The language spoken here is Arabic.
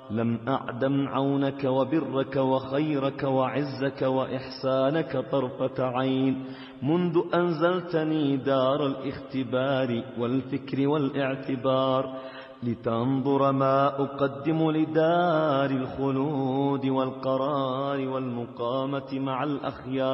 لم أعدم عونك وبرك وخيرك وعزك وإحسانك طرفة عين منذ أنزلتني دار الاختبار والفكر والاعتبار، لتنظر ما أقدم لدار الخلود والقرار والمقامة مع الأخيار.